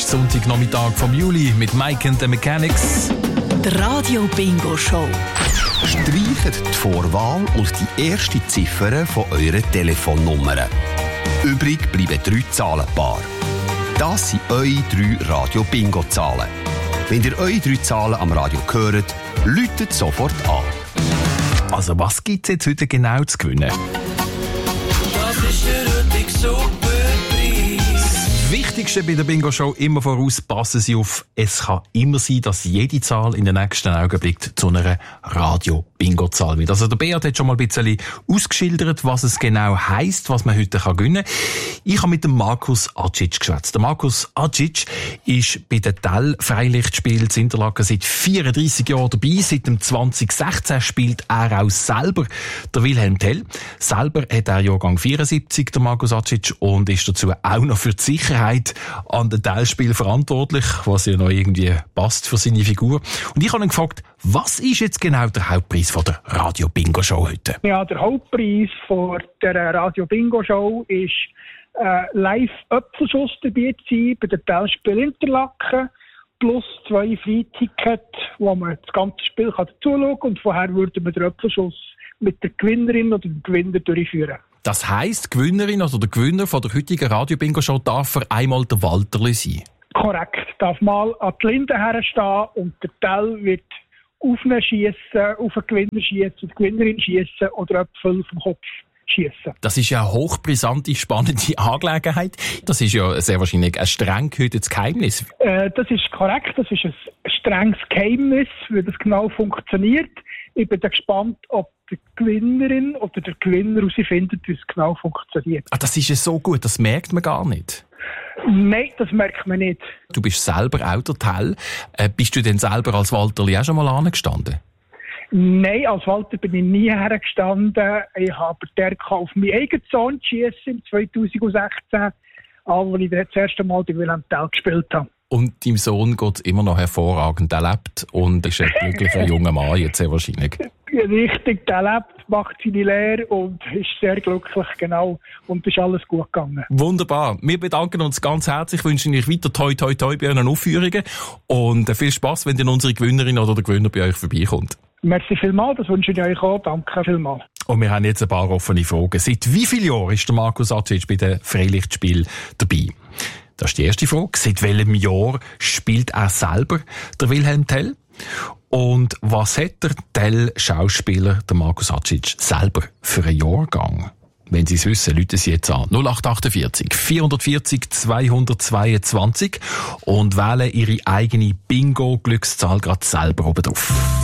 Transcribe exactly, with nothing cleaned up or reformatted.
Sonntagnachmittag vom Juli mit Mike and the Mechanics. Die Radio Bingo Show. Streicht die Vorwahl und die erste Ziffer von eurer Telefonnummer. Übrig bleiben drei Zahlenpaare. Das sind eure drei Radio-Bingo-Zahlen. Wenn ihr eure drei Zahlen am Radio hört, läutet sofort an. Also was gibt es jetzt heute genau zu gewinnen? Das ist der heutige Superpreis. Das Wichtigste bei der Bingo-Show immer voraus, passen Sie auf, es kann immer sein, dass jede Zahl in den nächsten Augenblick zu einer Radio-Bingo-Zahl wird. Also der Beat hat schon mal ein bisschen ausgeschildert, was es genau heisst, was man heute gewinnen kann. Ich habe mit dem Markus Acic geschwätzt. Der Markus Acic ist bei den Tell-Freilichtspielen in Interlaken seit vierunddreissig Jahren dabei. Seit dem zwanzig sechzehn spielt er auch selber der Wilhelm Tell. Selber hat er Jahrgang vierundsiebzig, der Markus Acic, und ist dazu auch noch für die Sicherheit an den Teilspielen verantwortlich, was ja noch irgendwie passt für seine Figur. Und ich habe ihn gefragt, was ist jetzt genau der Hauptpreis von der Radio Bingo Show heute? Ja, der Hauptpreis von der Radio Bingo Show ist äh, Live-Öpfelschuss dabei zu sein bei den Teilspielen Interlaken, plus zwei Freitickets, wo man das ganze Spiel dazuschauen kann, und vorher würden wir den Öpfelschuss mit der Gewinnerin oder dem Gewinner durchführen. Das heisst, die Gewinnerin oder der Gewinner von der heutigen Radio-Bingo-Show darf für einmal der Walterli sein? Korrekt. Darf mal an die Linde herstehen und der Tell wird auf ihn schiessen, auf den Gewinner schiessen, die Gewinnerin schiessen oder Äpfel vom Kopf schiessen. Das ist ja eine hochbrisante, spannende Angelegenheit. Das ist ja sehr wahrscheinlich ein streng gehütetes Geheimnis. Äh, das ist korrekt. Das ist ein strenges Geheimnis, wie das genau funktioniert. Ich bin gespannt, ob die Gewinnerin oder der Gewinner herausfindet, wie es genau funktioniert. Ah, das ist ja so gut, das merkt man gar nicht. Nein, das merkt man nicht. Du bist selber auch der Tell. Äh, bist du denn selber als Walterli auch schon mal angestanden? Nein, als Walter bin ich nie hergestanden. Ich habe der auf meinen eigenen Sohn geschossen im zwanzig sechzehn, als ich das erste Mal die Wilhelm Tell gespielt habe. Und deinem Sohn geht es immer noch hervorragend. Er lebt und ist ein glücklicher junger Mann jetzt sehr wahrscheinlich. Richtig, der lebt, macht seine Lehre und ist sehr glücklich, genau. Und es ist alles gut gegangen. Wunderbar. Wir bedanken uns ganz herzlich, wünschen euch weiter toi toi toi bei euren Aufführungen und viel Spass, wenn dann unsere Gewinnerin oder der Gewinner bei euch vorbeikommt. Merci vielmals, das wünsche ich euch auch. Danke vielmals. Und wir haben jetzt ein paar offene Fragen. Seit wie vielen Jahren ist der Markus Acic bei den Freilichtspielen dabei? Das ist die erste Frage. Seit welchem Jahr spielt er selber der Wilhelm Tell? Und was hat der Tell-Schauspieler, der Markus Acic, selber für einen Jahrgang? Wenn Sie es wissen, rufen Sie jetzt an. null acht achtundvierzig vierhundertvierzig zweihundertzweiundzwanzig und wählen Ihre eigene Bingo-Glückszahl gerade selber oben drauf.